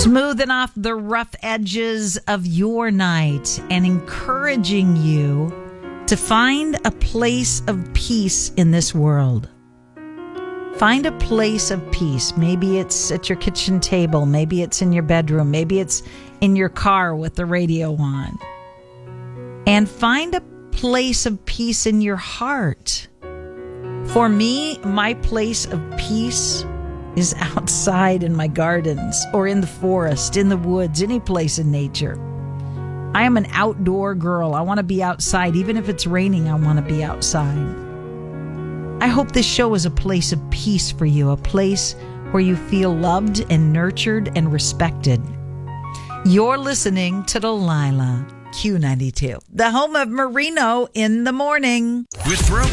smoothing off the rough edges of your night and encouraging you to find a place of peace in this world. Find a place of peace. Maybe it's at your kitchen table. Maybe it's in your bedroom. Maybe it's in your car with the radio on. And find a place of peace in your heart. For me, my place of peace is outside in my gardens or in the forest, in the woods, any place in nature. I am an outdoor girl. I want to be outside. Even if it's raining, I want to be outside. I hope this show is a place of peace for you, a place where you feel loved and nurtured and respected. You're listening to Delilah, Q92, the home of Merino in the morning. With Roku,